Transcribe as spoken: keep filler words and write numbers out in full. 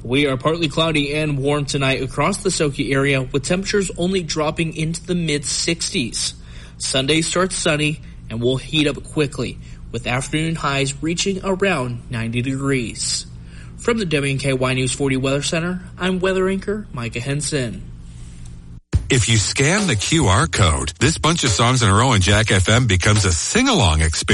We are partly cloudy and warm tonight across the Soki area, with temperatures only dropping into the mid sixties. Sunday starts sunny and will heat up quickly, with afternoon highs reaching around ninety degrees. From the W K Y News forty Weather Center, I'm weather anchor Micah Henson. If you scan the Q R code, this bunch of songs in a row on Jack F M becomes a sing-along experience.